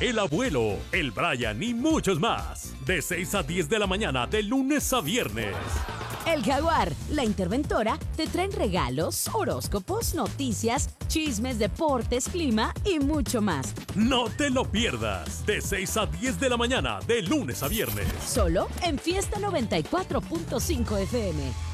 el abuelo, el Brian y muchos más. De 6 a 10 de la mañana, de lunes a viernes. El Jaguar, la interventora, te traen regalos, horóscopos, noticias, chismes, deportes, clima y mucho más. No te lo pierdas. De 6 a 10 de la mañana, de lunes a viernes. Solo en Fiesta 94.5 FM.